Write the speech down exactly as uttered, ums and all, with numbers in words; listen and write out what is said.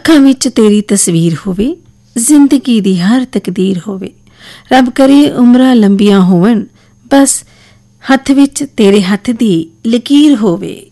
ਅੱਖਾਂ ਵਿੱਚ ਤੇਰੀ ਤਸਵੀਰ ਹੋਵੇ, ਜ਼ਿੰਦਗੀ ਦੀ ਹਰ ਤਕਦੀਰ ਹੋਵੇ। ਰੱਬ ਕਰੇ ਉਮਰਾਂ ਲੰਬੀਆਂ ਹੋਵਣ, ਬਸ ਹੱਥ ਵਿੱਚ ਤੇਰੇ ਹੱਥ ਦੀ ਲਕੀਰ ਹੋਵੇ।